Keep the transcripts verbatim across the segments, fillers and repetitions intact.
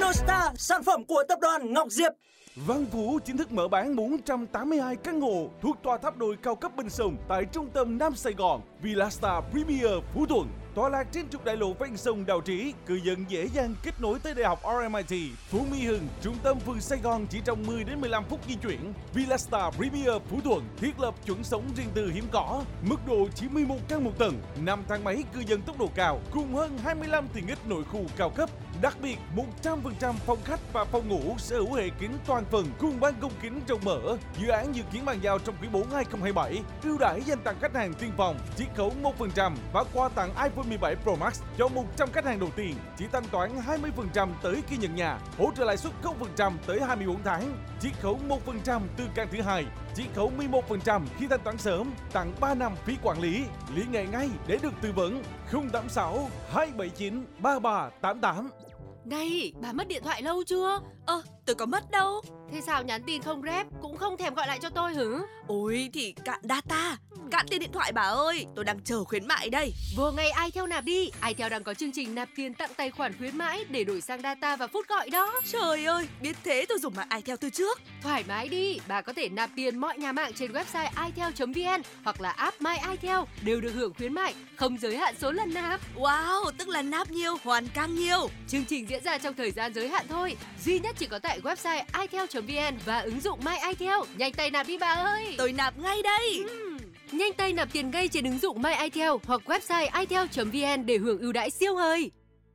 Innostar, sản phẩm của tập đoàn Ngọc Diệp. Văn Vũ chính thức mở bán bốn trăm tám mươi hai căn hộ thuộc tòa tháp đôi cao cấp bên sông tại trung tâm Nam Sài Gòn, Villastar Premier Phú Thuận. Tọa lạc trên trục đại lộ ven sông Đào Trĩ, cư dân dễ dàng kết nối tới Đại học rờ em i tê, Phú Mỹ Hưng, trung tâm phường Sài Gòn chỉ trong mười đến mười lăm phút di chuyển. Villastar Premier Phú Thuận thiết lập chuẩn sống riêng tư hiếm có, mức độ chỉ mười một căn một tầng, năm thang máy cư dân tốc độ cao, cùng hơn hai mươi lăm tiện ích nội khu cao cấp. Đặc biệt, một trăm phần trăm phòng khách và phòng ngủ sở hữu hệ kính toàn phần cùng ban công kính rộng mở. Dự án dự kiến bàn giao trong quý bốn hai không hai bảy. Ưu đãi dành tặng khách hàng tiên phong, chiết khấu một phần trăm và quà tặng iPhone mười bảy Pro Max cho một trăm khách hàng đầu tiên. Chỉ thanh toán hai mươi phần trăm tới khi nhận nhà, hỗ trợ lãi suất không phần trăm tới hai mươi bốn tháng, chiết khấu một phần trăm từ căn thứ hai, chiết khấu mười một phần trăm khi thanh toán sớm, tặng ba năm phí quản lý. Liên hệ ngay để được tư vấn. không tám sáu hai bảy chín ba ba tám tám. Này, bà mất điện thoại lâu chưa? Ơ, tôi có mất đâu. Thế sao nhắn tin không rep, cũng không thèm gọi lại cho tôi hử? Ôi thì cạn data, cạn tiền điện thoại bà ơi, tôi đang chờ khuyến mại đây. Vô ngay Itel nạp đi, Itel đang có chương trình nạp tiền tặng tài khoản khuyến mãi để đổi sang data và phút gọi đó. Trời ơi, biết thế tôi dùng mạng Itel từ trước. Thoải mái đi, bà có thể nạp tiền mọi nhà mạng trên website itel chấm vn hoặc là app My Itel đều được hưởng khuyến mại, không giới hạn số lần nạp. Wow, tức là nạp nhiều, hoàn càng nhiều. Chương trình diễn ra trong thời gian giới hạn thôi, duy nhất chỉ có tại website itel chấm vn và ứng dụng My Itel. Nhanh tay nạp đi bà ơi. Tôi nạp ngay đây. Uhm. Nhanh tay nạp tiền ngay trên ứng dụng My Itel hoặc website itel chấm vn để hưởng ưu đãi siêu hời.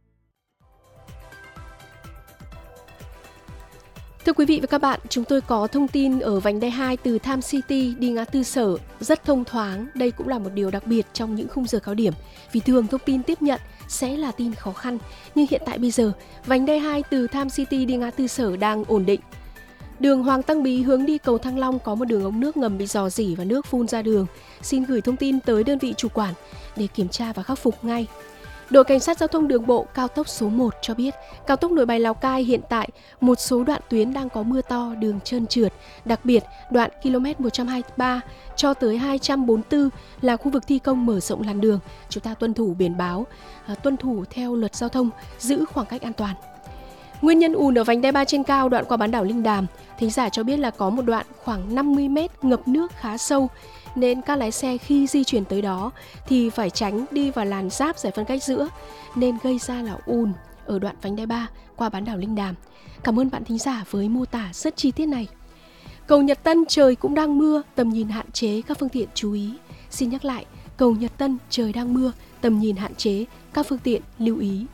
Thưa quý vị và các bạn, chúng tôi có thông tin ở vành đai hai từ Tham City đi ngã tư Sở rất thông thoáng. Đây cũng là một điều đặc biệt trong những khung giờ cao điểm, vì thường thông tin tiếp nhận sẽ là tin khó khăn. Nhưng hiện tại bây giờ, vành đai hai từ Tham City đi ngã tư Sở đang ổn định. Đường Hoàng Tăng Bí hướng đi cầu Thăng Long có một đường ống nước ngầm bị rò rỉ và nước phun ra đường. Xin gửi thông tin tới đơn vị chủ quản để kiểm tra và khắc phục ngay. Đội Cảnh sát Giao thông Đường bộ cao tốc số một cho biết, cao tốc Nội Bài Lào Cai hiện tại một số đoạn tuyến đang có mưa to, đường trơn trượt. Đặc biệt, đoạn ki lô mét một trăm hai mươi ba cho tới hai trăm bốn mươi tư là khu vực thi công mở rộng làn đường. Chúng ta tuân thủ biển báo, tuân thủ theo luật giao thông, giữ khoảng cách an toàn. Nguyên nhân ùn ở vành đai ba trên cao đoạn qua bán đảo Linh Đàm, thính giả cho biết là có một đoạn khoảng năm mươi mét ngập nước khá sâu, nên các lái xe khi di chuyển tới đó thì phải tránh đi vào làn giáp giải phân cách giữa, nên gây ra là ùn ở đoạn vành đai ba qua bán đảo Linh Đàm. Cảm ơn bạn thính giả với mô tả rất chi tiết này. Cầu Nhật Tân trời cũng đang mưa, tầm nhìn hạn chế, các phương tiện chú ý. Xin nhắc lại, cầu Nhật Tân trời đang mưa, tầm nhìn hạn chế, các phương tiện lưu ý.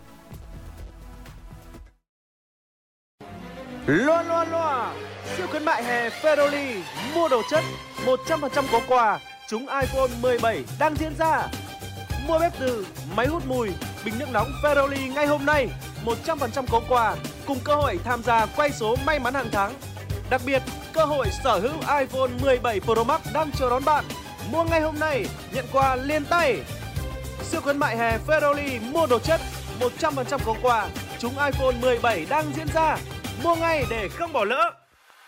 Loa loa loa, siêu khuyến mại hè Ferroli, mua đồ chất một trăm phần trăm có quà, trúng iPhone mười bảy đang diễn ra. Mua bếp từ, máy hút mùi, bình nước nóng Ferroli ngay hôm nay, một trăm phần trăm có quà, cùng cơ hội tham gia quay số may mắn hàng tháng. Đặc biệt, cơ hội sở hữu iPhone mười bảy Pro Max đang chờ đón bạn. Mua ngay hôm nay, nhận quà liền tay. Siêu khuyến mại hè Ferroli mua đồ chất một trăm phần trăm có quà, trúng iPhone mười bảy đang diễn ra. Mua ngay để không bỏ lỡ.